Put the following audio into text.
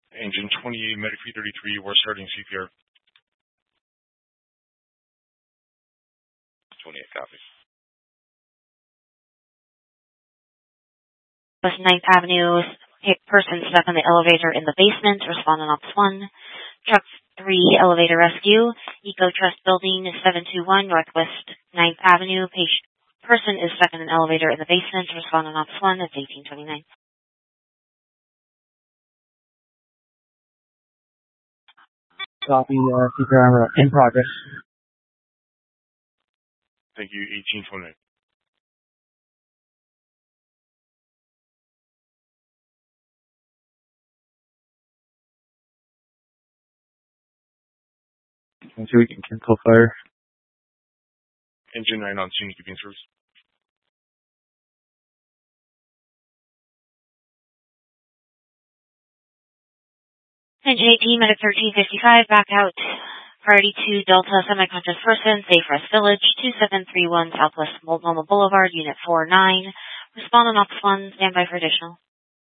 Engine 28, Medic 333, we're starting CPR. 28 copies. West 9th Avenue, person stuck in the elevator in the basement, respond on Ops 1. Truck 3, elevator rescue, Eco Trust Building, 721 Northwest 9th Avenue. Person is stuck in an elevator in the basement, respond on Ops 1, that's 1829. Copy, CPR in progress. Thank you, 1829. So we can cancel fire. Engine 9 on scene, keeping service. Engine 18, Medic 1355, back out. Priority 2, Delta, semi-conscious person, Safe Rest Village, 2731 Southwest Multnomah Boulevard, Unit 49. Respond on Ops 1, stand by for additional.